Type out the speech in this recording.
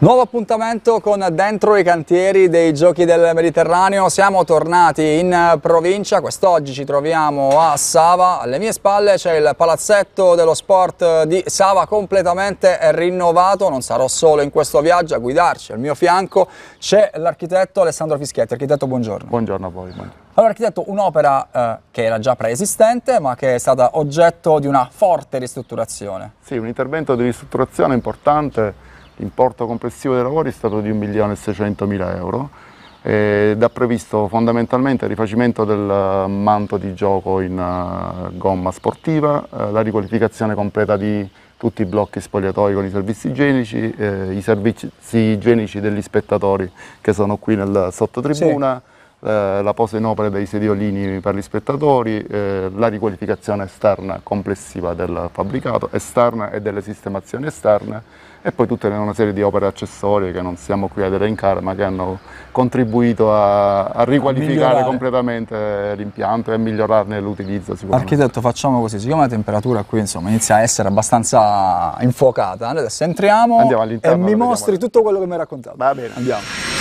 Nuovo appuntamento con Dentro i cantieri dei Giochi del Mediterraneo. Siamo tornati in provincia, quest'oggi ci troviamo a Sava. Alle mie spalle c'è il palazzetto dello sport di Sava completamente rinnovato. Non sarò solo in questo viaggio a guidarci, al mio fianco c'è l'architetto Alessandro Fischietti. Architetto, buongiorno. Buongiorno a voi. Buongiorno. Allora, architetto, un'opera che era già preesistente ma che è stata oggetto di una forte ristrutturazione. Sì, un intervento di ristrutturazione importante. L'importo complessivo dei lavori è stato di 1.600.000 euro ed ha previsto fondamentalmente il rifacimento del manto di gioco in gomma sportiva, la riqualificazione completa di tutti i blocchi spogliatoi con i servizi igienici degli spettatori che sono qui nel sottotribuna, sì. La posa in opera dei sediolini per gli spettatori, la riqualificazione esterna complessiva del fabbricato, esterna e delle sistemazioni esterne, e poi tutta una serie di opere accessorie che non siamo qui ad elencare ma che hanno contribuito a riqualificare completamente l'impianto e a migliorarne l'utilizzo sicuramente. Architetto, facciamo così, siccome la temperatura qui insomma inizia a essere abbastanza infuocata, adesso entriamo e mi mostri tutto quello che mi hai raccontato. Va bene. Andiamo.